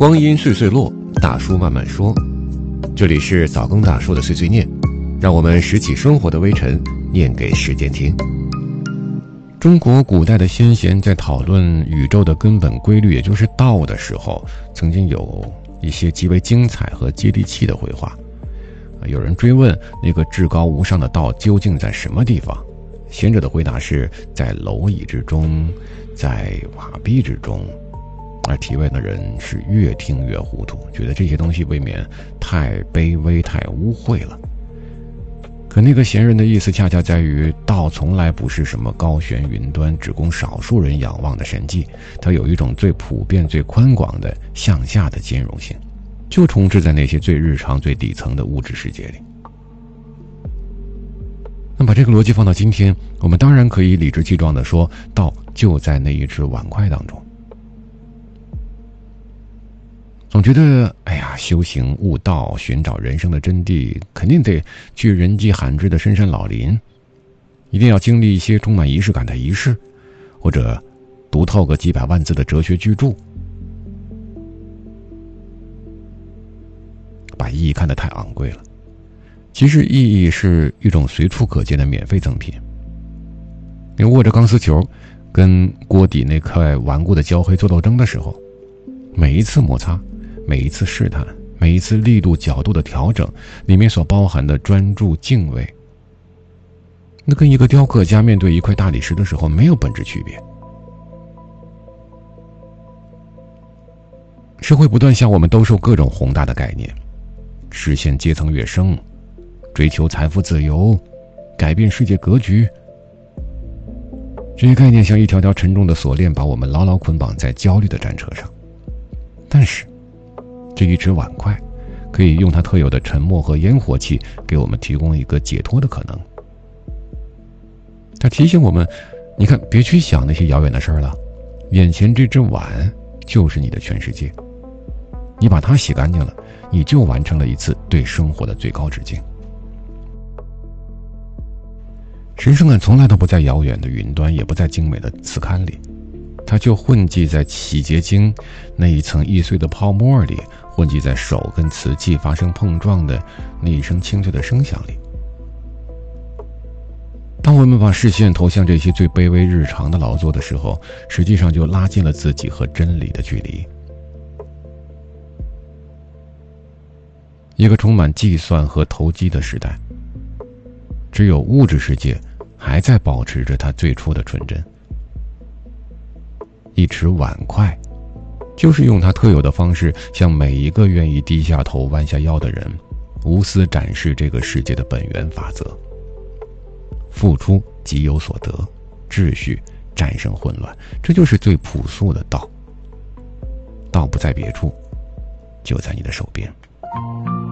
光阴岁岁落，大叔慢慢说。这里是早更大叔的碎碎念，让我们拾起生活的微尘，念给时间听。中国古代的先贤在讨论宇宙的根本规律，也就是道的时候，曾经有一些极为精彩和接地气的绘画。有人追问那个至高无上的道究竟在什么地方，贤者的回答是在蝼蚁之中，在瓦壁之中。而提问的人是越听越糊涂，觉得这些东西未免太卑微太污秽了。可那个贤人的意思恰恰在于，道从来不是什么高悬云端只供少数人仰望的神迹，它有一种最普遍最宽广的向下的兼容性，就充斥在那些最日常最底层的物质世界里。那把这个逻辑放到今天，我们当然可以理直气壮地说，道就在那一只碗筷当中。总觉得修行悟道寻找人生的真谛，肯定得去人迹罕至的深山老林，一定要经历一些充满仪式感的仪式，或者读透个几百万字的哲学巨著，把意义看得太昂贵了。其实意义是一种随处可见的免费赠品。你握着钢丝球跟锅底那块顽固的焦黑做斗争的时候，每一次摩擦，每一次试探，每一次力度角度的调整，里面所包含的专注敬畏，那跟一个雕刻家面对一块大理石的时候没有本质区别。社会不断向我们兜售各种宏大的概念，实现阶层跃升，追求财富自由，改变世界格局。这些概念像一条条沉重的锁链，把我们牢牢捆绑在焦虑的战车上。但是这一只碗筷可以用它特有的沉默和烟火气给我们提供一个解脱的可能。它提醒我们，你看，别去想那些遥远的事儿了，眼前这只碗就是你的全世界，你把它洗干净了，你就完成了一次对生活的最高致敬。神圣感从来都不在遥远的云端，也不在精美的词龛里，它就混迹在洗洁精那一层易碎的泡沫里，混迹在手跟瓷器发生碰撞的那一声清脆的声响里。当我们把视线投向这些最卑微日常的劳作的时候，实际上就拉近了自己和真理的距离。一个充满计算和投机的时代，只有物质世界还在保持着它最初的纯真。一池碗筷就是用它特有的方式，向每一个愿意低下头弯下腰的人无私展示这个世界的本源法则：付出即有所得，秩序战胜混乱。这就是最朴素的道。道不在别处，就在你的手边。